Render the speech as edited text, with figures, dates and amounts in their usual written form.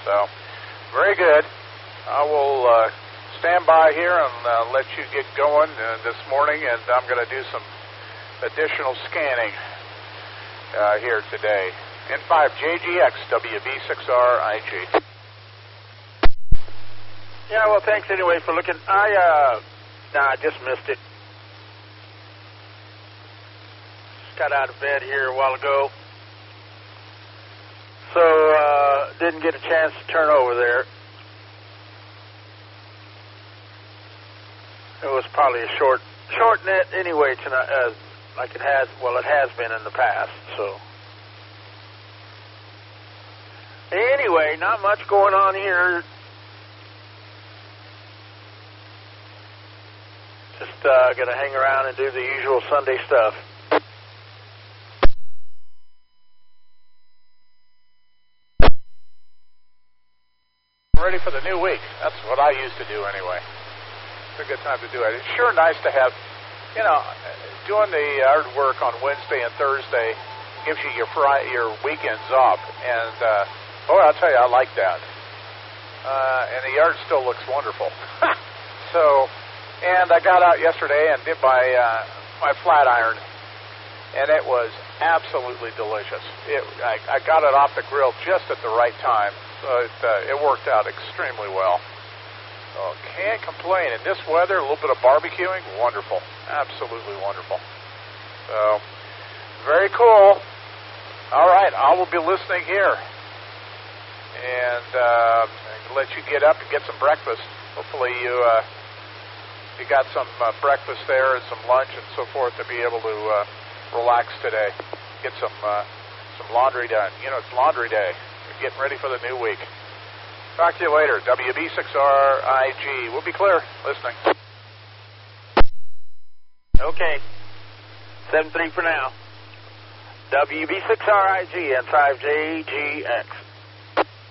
So, very good. I will stand by here and let you get going this morning, and I'm going to do some additional scanning here today. N5JGX WB6RIG. Yeah, well, thanks anyway for looking. I just missed it. Just got out of bed here a while ago. So, didn't get a chance to turn over there. It was probably a short net anyway tonight, like it has been in the past, so. Anyway, not much going on here. Just going to hang around and do the usual Sunday stuff. Ready for the new week. That's what I used to do anyway. It's a good time to do it. It's sure nice to have, doing the hard work on Wednesday and Thursday gives you your weekends off. And, I'll tell you, I like that. And the yard still looks wonderful. So, and I got out yesterday and did my flat iron, and it was absolutely delicious. I got it off the grill just at the right time, so it worked out extremely well. So can't complain. In this weather, a little bit of barbecuing, wonderful, absolutely wonderful. So very cool. All right, I will be listening here, and let you get up and get some breakfast. Hopefully you got some breakfast there and some lunch and so forth to be able to relax today. Get some laundry done. It's laundry day. We're getting ready for the new week. Talk to you later. WB6RIG. We'll be clear. Listening. Okay. 7-3 for now. WB6RIG and 5JGX.